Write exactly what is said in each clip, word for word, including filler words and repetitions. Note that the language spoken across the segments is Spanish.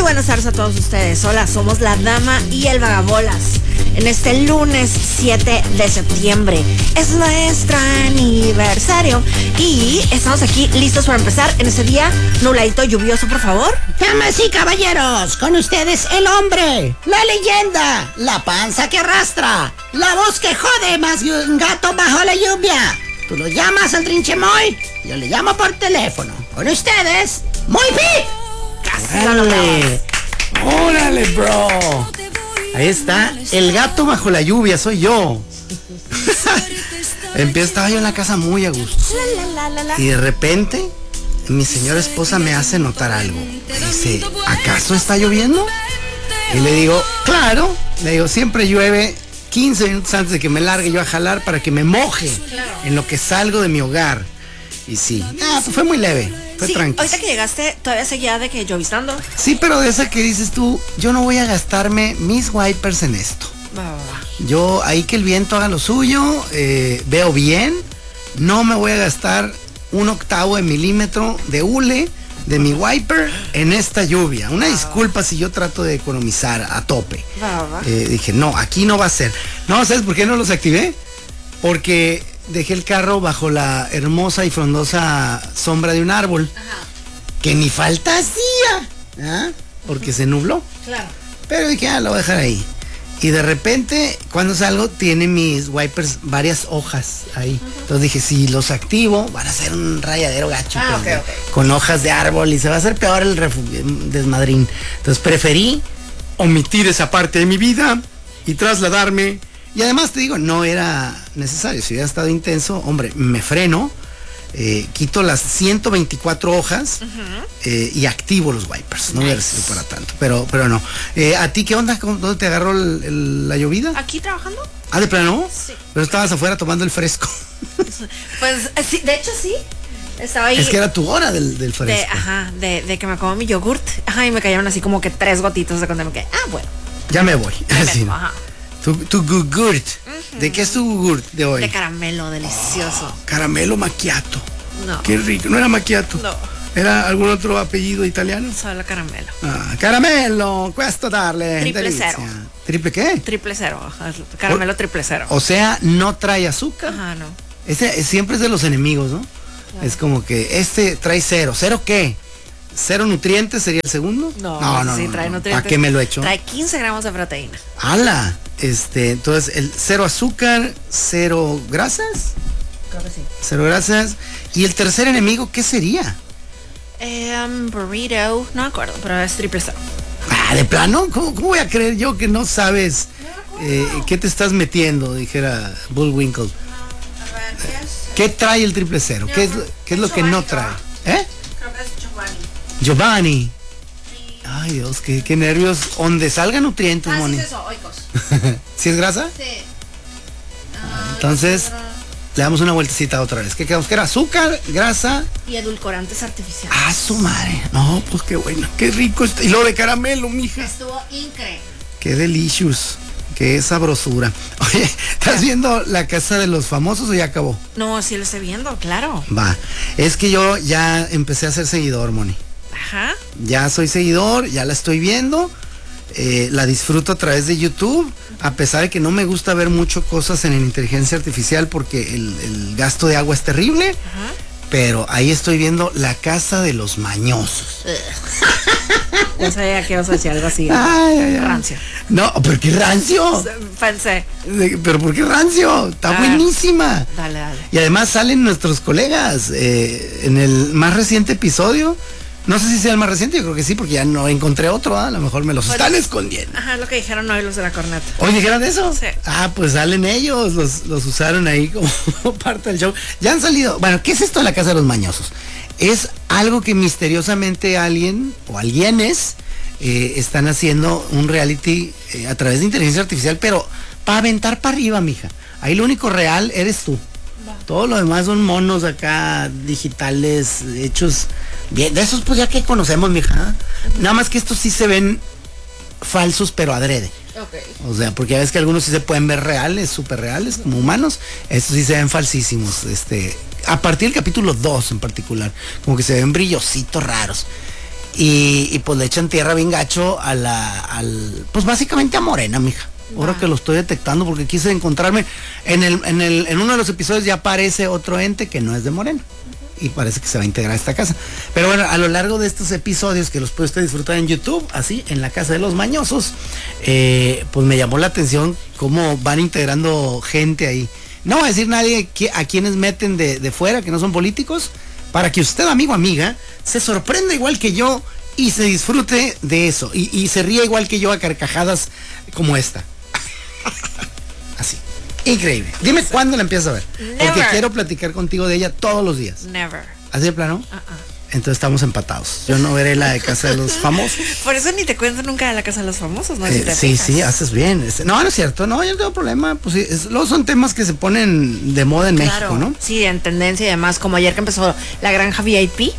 buenas tardes a todos ustedes. Hola, somos La Dama y el Vagabolas. En este lunes siete de septiembre es nuestro aniversario y estamos aquí listos para empezar en este día nubladito, lluvioso, por favor. Damas y caballeros, con ustedes el hombre, la leyenda, la panza que arrastra, la voz que jode más que un gato bajo la lluvia. Tú lo llamas al trinchemoy, yo le llamo por teléfono. Con ustedes, Moy Pi. Casi no lo grabas. ¡Órale, bro! Ahí está, el gato bajo la lluvia, soy yo. Empiezo, estaba yo en la casa muy a gusto. La, la, la, la. Y de repente, mi señora esposa me hace notar algo. Me dice, ¿acaso está lloviendo? Y le digo, claro. Le digo, siempre llueve quince minutos antes de que me largue yo a jalar para que me moje en lo que salgo de mi hogar. Y sí, ah, pues fue muy leve, fue Sí, tranquilo. ahorita que llegaste, todavía seguía de que llovistando. Sí, pero de esa que dices tú, yo no voy a gastarme mis wipers en esto. Va, va, va. Yo, ahí que el viento haga lo suyo, eh, veo bien, no me voy a gastar un octavo de milímetro de hule de mi wiper en esta lluvia. Una disculpa si yo trato de economizar a tope. Va, va, va. Eh, dije, no, aquí no va a ser. No, ¿sabes por qué no los activé? Porque dejé el carro bajo la hermosa y frondosa sombra de un árbol. Ajá, Que ni falta hacía, ¿ah? Porque se nubló. claro. Pero dije, ah, lo voy a dejar ahí. Y de repente, cuando salgo, tiene mis wipers varias hojas ahí. Entonces dije, si los activo, van a ser un rayadero gacho. Ah, pues, ok, ok. Con hojas de árbol y se va a hacer peor el refu- desmadrín. Entonces preferí omitir esa parte de mi vida y trasladarme. Y además te digo, no era necesario. Si hubiera estado intenso, hombre, me freno, eh, quito las ciento veinticuatro hojas eh, y activo los wipers. No hubiera sido para tanto, pero, pero no. Eh, ¿A ti qué onda? ¿Cómo- ¿Dónde te agarró el- el- la llovida? ¿Aquí trabajando? Ah, ¿de plano? Sí. Pero estabas afuera tomando el fresco. Pues eh, sí, de hecho sí. Estaba ahí. Es que era tu hora del, del de, fresco. ajá, de, de que me como mi yogurt. Ajá, y me cayeron así como que tres gotitas de cuando me quedé. Ah, bueno. Ya me voy. me Así, meto, ¿no? ajá. Tu, tu gugurt. ¿De qué es tu gugurt de hoy? De caramelo, delicioso. Caramelo macchiato. No. Qué rico. ¿No era macchiato? No. ¿Era algún otro apellido italiano? Solo caramelo. Ah, caramelo, questo darle. Triple delizia. cero. ¿Triple qué? Triple cero. Ajá, caramelo triple cero. O sea, no trae azúcar. Ajá, no. Ese siempre es de los enemigos, ¿no? Es como que este trae cero. ¿Cero qué? ¿Cero nutrientes sería el segundo? No, no, no. sí, no, trae no. nutrientes. ¿Para qué me lo echo? Trae quince gramos de proteína. ¡Hala! Este, entonces, el cero azúcar, cero grasas, Creo que sí. cero grasas. ¿Y el tercer enemigo qué sería? Eh, um, burrito. No me acuerdo, pero es triple cero. Ah, ¿de plano? ¿Cómo, cómo voy a creer yo que no sabes eh, qué te estás metiendo? Dijera Bullwinkle. A ver, ¿qué es? ¿Qué trae el triple cero? ¿Qué es, lo- qué es lo que no trae? ¿Eh? Creo que es Giovanni. Giovanni. Ay, Dios, qué, qué nervios. Donde salgan nutrientes, Ah, sí Moni. es eso, oikos. ¿Sí es grasa? Sí. Entonces, le damos una vueltecita otra vez. ¿Qué quedamos? Que era azúcar, grasa. Y edulcorantes artificiales. Ah, su madre. No, pues qué bueno. Qué rico está. Y lo de caramelo, mija. Estuvo increíble. Qué delicious. Qué sabrosura. Oye, ¿estás viendo La Casa de los Famosos o ya acabó? No, sí lo estoy viendo, claro. Va. Es que yo ya empecé a ser seguidor, Moni. Ajá. Ya soy seguidor, ya la estoy viendo. eh, la disfruto a través de YouTube, a pesar de que no me gusta ver mucho cosas en inteligencia artificial porque el, el gasto de agua es terrible. Ajá. Pero ahí estoy viendo La Casa de los Mañosos. Ya sabía que ibas a decir algo así. Ay, ay, ay. Rancio. No, ¿pero qué rancio? Pensé. De- ¿Pero por qué rancio? Está Ah. buenísima. Dale, dale. Y además salen nuestros colegas eh, en el más reciente episodio. No sé si sea el más reciente, yo creo que sí, porque ya no encontré otro, ¿ah? A lo mejor me los Bueno. están escondiendo. Ajá, lo que dijeron hoy los de la corneta. ¿Hoy dijeron eso? Sí. Ah, pues salen ellos, los, los usaron ahí como parte del show. Ya han salido. Bueno, ¿qué es esto de La Casa de los Mañosos? Es algo que misteriosamente alguien o alguienes eh, están haciendo un reality eh, a través de inteligencia artificial, pero para aventar para arriba, mija. Ahí lo único real eres tú. Todo lo demás son monos acá, digitales, hechos bien. De esos pues ya que conocemos, mija. Nada más que estos sí se ven falsos, pero adrede. Ok. O sea, porque ya ves que algunos sí se pueden ver reales, súper reales, como humanos. Estos sí se ven falsísimos. Este, a partir del capítulo dos en particular, como que se ven brillositos raros. Y, y pues le echan tierra bien gacho a la, al, pues básicamente a Morena, mija. Ahora Ah. que lo estoy detectando porque quise encontrarme, en el, en el, en uno de los episodios ya aparece otro ente que no es de Morena. Y parece que se va a integrar a esta casa. Pero bueno, a lo largo de estos episodios que los puede usted disfrutar en YouTube, así, en la casa de los mañosos, eh, pues me llamó la atención cómo van integrando gente ahí. No va a decir nadie que, a quienes meten de, de fuera, que no son políticos, para que usted, amigo, amiga, se sorprenda igual que yo y se disfrute de eso. Y, y se ría igual que yo a carcajadas como esta. Así. Increíble. Dime cuándo la empiezas a ver. Porque Never. quiero platicar contigo de ella todos los días. Never. ¿Así de plano? Uh-uh. Entonces estamos empatados. Yo no veré la de Casa de los Famosos. Por eso ni te cuento nunca de la casa de los famosos, ¿no? Si Eh, te sí, fijas. sí, haces bien. Este, no, no es cierto. No, yo no tengo problema. Pues sí, es- luego son temas que se ponen de moda en Claro. México, ¿no? Sí, en tendencia y demás, como ayer que empezó la granja V I P.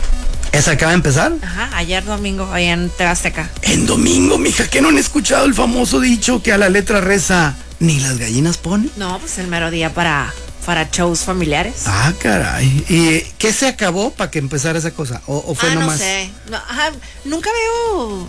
¿Esa acaba de empezar? Ajá, ayer domingo, allá en T V Azteca. En domingo, mija, que no han escuchado el famoso dicho que a la letra reza ni las gallinas ponen. No, pues el mero día para, para shows familiares. Ah, caray. ¿Y qué se acabó para que empezara esa cosa? ¿O, o fue ah, no nomás? sé. No, ajá, nunca veo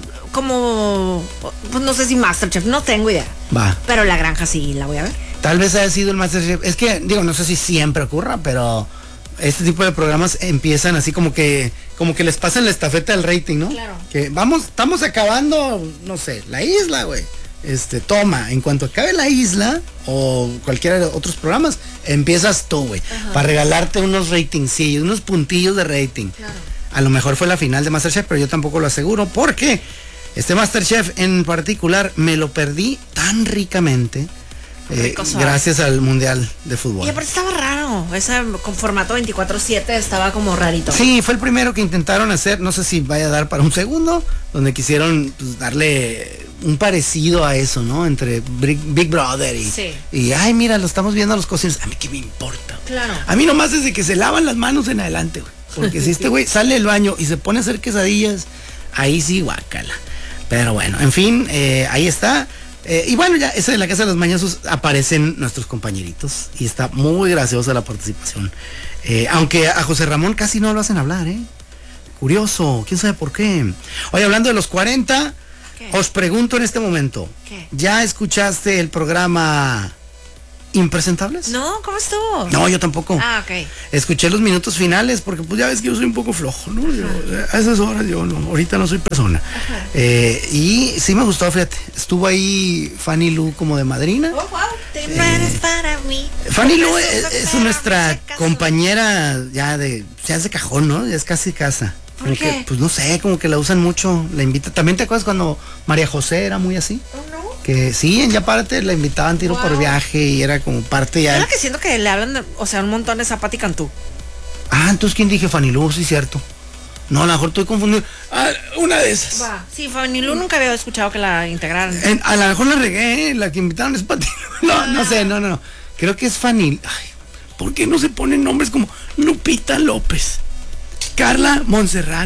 como, pues no sé si Masterchef, no tengo idea. Va. Pero la granja sí la voy a ver. Tal vez haya sido el Masterchef. Es que, digo, no sé si siempre ocurra, pero este tipo de programas empiezan así como que, como que les pasan la estafeta del rating, ¿no? Claro. Que vamos, estamos acabando, no sé, la isla, güey. Este, toma, en cuanto acabe la isla o cualquiera de otros programas, empiezas tú, güey, para regalarte unos ratingcillos, unos puntillos de rating. Claro. A lo mejor fue la final de Masterchef, pero yo tampoco lo aseguro, porque este Masterchef en particular me lo perdí tan ricamente. Eh, Rico suave. gracias al Mundial de Fútbol. Y aparte estaba raro, ese con formato veinticuatro siete estaba como rarito. Sí, fue el primero que intentaron hacer, no sé si vaya a dar para un segundo, donde quisieron pues, darle un parecido a eso, ¿no? Entre Big, Big Brother y, Sí. y, ay, mira, lo estamos viendo a los cocineros. A mí qué me importa. Claro. A mí nomás desde que se lavan las manos en adelante, güey. Porque si este güey sale del baño y se pone a hacer quesadillas, ahí sí, guácala. Pero bueno, en fin, eh, ahí está. Eh, y bueno, ya, esa de la Casa de los Mañosos aparecen nuestros compañeritos y está muy graciosa la participación. Eh, aunque a José Ramón casi no lo hacen hablar, ¿eh? Curioso, quién sabe por qué. Oye, hablando de los cuarenta, ¿Qué? os pregunto en este momento, ¿Qué? ¿ya escuchaste el programa Impresentables? No, ¿cómo estuvo? No, yo tampoco. Ah, ok. Escuché los minutos finales porque pues ya ves que yo soy un poco flojo, ¿no? Yo, a esas horas yo no, ahorita no soy persona. Eh, y sí me gustó, fíjate. Estuvo ahí Fanny Lu como de madrina. Oh, wow. Te mueres para mí. Fanny Lu Por es, eso es espera, nuestra me secas. compañera ya de, ya es de cajón, ¿no? Ya es casi casa. ¿Por Como qué? que, pues no sé, como que la usan mucho, la invita. ¿También te acuerdas cuando María José era muy así? Oh, no. Que sí, en Ya Párate la invitaban tiro por Wow. viaje y era como parte ya. Claro que siento que le hablan, de- o sea, un montón de Zapata y Cantú. Ah, entonces ¿quién dije? Fanny Lu, sí, cierto. No, a lo mejor estoy confundido. Ah, una de esas. Va. Sí, Fanny Lu nunca había escuchado que la integraran. En- a lo mejor la regué, ¿eh? La que invitaron es Pati. No, no sé, no, no, no. Creo que es Fanny. Ay, ¿por qué no se ponen nombres como Lupita López, Carla Montserrat,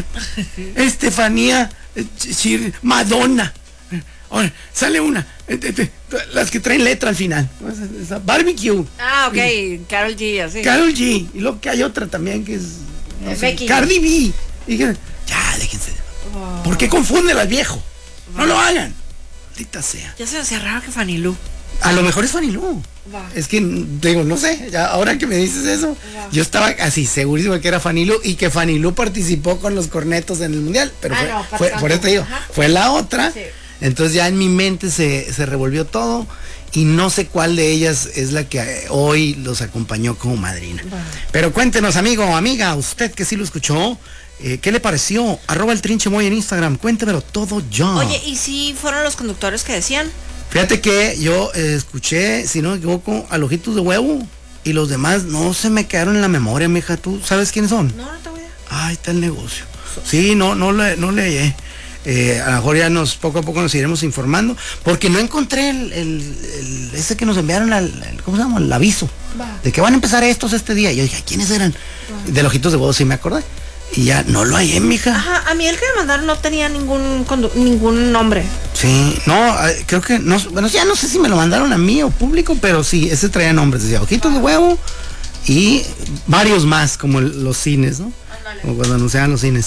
Estefanía, eh, Chir- Madonna? Eh, Ahora, sale una, eh, eh, eh, las que traen letra al final. Esa- esa, Barbecue, Ah, ok. Carol G, así. Karol G, y luego que hay otra también que es no Eh, sé, Becky. Cardi B. Y que- ya, déjense. Oh. ¿Por qué confunden al viejo? No lo hagan. Maldita sea. Ya se me hacía raro que Fanny Lu. A lo mejor es Fanny Lu. Va. Es que, digo, no sé, ya ahora que me dices eso, Va. yo estaba así segurísimo que era Fanny Lu y que Fanny Lu participó con los cornetos en el mundial, pero Ah, fue, no, fue- Patricia por eso te digo, Ajá. fue la otra, Sí. entonces ya en mi mente se, se revolvió todo y no sé cuál de ellas es la que eh, hoy los acompañó como madrina. Va. Pero cuéntenos, amigo o amiga, usted que sí lo escuchó, eh, ¿qué le pareció? Arroba el Trinche Moy en Instagram, cuéntemelo todo yo. Oye, ¿y si fueron los conductores que decían? Fíjate que yo eh, escuché, si no me equivoco, a los Ojitos de Huevo y los demás no se me quedaron en la memoria, mija. ¿Tú sabes quiénes son? No, no tengo idea. Ahí está el negocio. Sí, no, no le, no le hallé. Eh, a lo mejor ya nos, poco a poco nos iremos informando, porque no encontré el, el- el- ese que nos enviaron, al, el- ¿cómo se llama? El aviso. Va. De que van a empezar estos este día. Y yo dije, ¿quiénes eran? De los Ojitos de Huevo, sí me acordé. Y ya no lo hallé, mija. Ajá, a mí el que me mandaron no tenía ningún condu- ningún nombre. Sí, no, eh, creo que, no, bueno, ya no sé si me lo mandaron a mí o público, pero sí, ese traía nombres, decía Ojitos de Huevo y varios más, como el- los cines, ¿no? Ándale. Como cuando anunciaban los cines.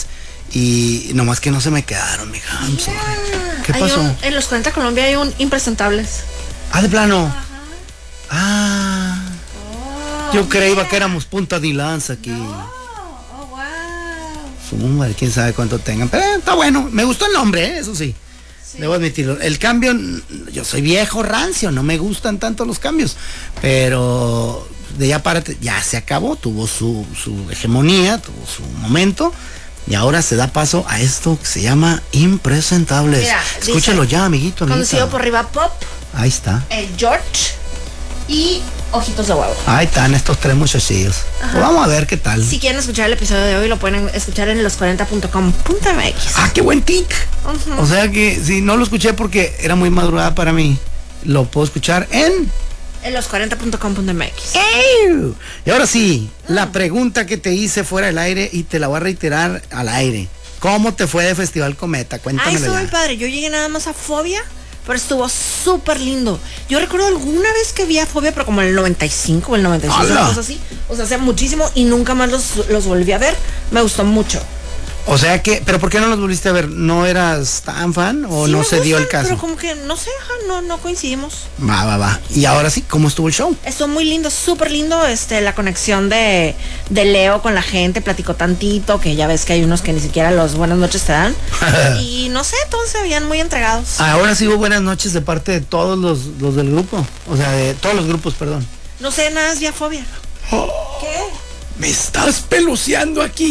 Y nomás que no se me quedaron, mija. I'm sorry. ¿Qué Hay pasó? un- en los cuarenta Colombia hay un impresentables. Ah, de plano. Ah. Oh, Yo creía que éramos punta de lanza aquí. Oh, wow. Su madre, quién sabe cuánto tengan. Pero eh, está bueno. Me gustó el nombre, ¿eh? Eso sí. Debo admitirlo. El cambio, yo soy viejo rancio, no me gustan tanto los cambios. Pero de ya para ya se acabó, tuvo su, su hegemonía, tuvo su momento. Y ahora se da paso a esto que se llama Impresentables. Mira, Escúchalo dice, ya, amiguito. Conducido amiguita. por Riva Pop, Ahí está. el George y Ojitos de Huevo. Ahí están estos tres muchachillos. Pues vamos a ver qué tal. Si quieren escuchar el episodio de hoy, lo pueden escuchar en los cuarenta punto com punto m x. Ah, qué buen tic. Ujú. O sea que si no lo escuché porque era muy madrugada para mí, lo puedo escuchar en... En los cuarenta punto com punto m x. ¡Ew! Y ahora sí, la pregunta que te hice fuera del aire y te la voy a reiterar al aire. ¿Cómo te fue de Festival Cometa? Ay, Cuéntamelo estuvo muy ya. padre. Yo llegué nada más a Fobia, pero estuvo súper lindo. Yo recuerdo alguna vez que vi a Fobia, pero como en el noventa y cinco o el noventa y seis, ¡Hala! una cosa así. O sea, hace muchísimo y nunca más los, los volví a ver. Me gustó mucho. O sea que, ¿pero por qué no los volviste a ver? ¿No eras tan fan o Sí no me se dio el gustan, caso? Pero como que, no sé, ajá, no, no coincidimos. Va, va, va. Y ahora sí, ¿cómo estuvo el show? Estuvo muy lindo, súper lindo, este, la conexión de, de Leo con la gente, platicó tantito, que ya ves que hay unos que ni siquiera los buenas noches te dan. Y no sé, todos se veían muy entregados. Ahora sí hubo buenas noches de parte de todos los, los del grupo. O sea, de todos los grupos, perdón. No sé, nada, es ya Fobia. ¿Qué? Me estás peluceando aquí.